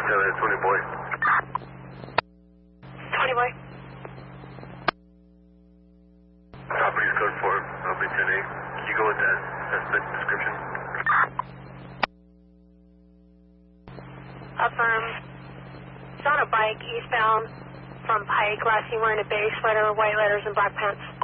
it's 20 boy. 20 boy. Property's code 4, LB 10A. Can you go with that suspect description? Affirm. It's on a bike, eastbound from Pike, last seen wearing a beige sweater, white letters, and black pants.